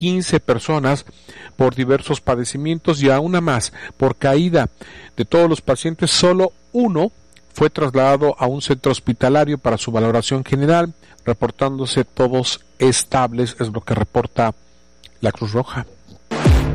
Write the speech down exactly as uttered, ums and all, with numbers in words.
quince personas por diversos padecimientos y a una más por caída. De todos los pacientes, solo uno fue trasladado a un centro hospitalario para su valoración general, reportándose todos estables, es lo que reporta la Cruz Roja.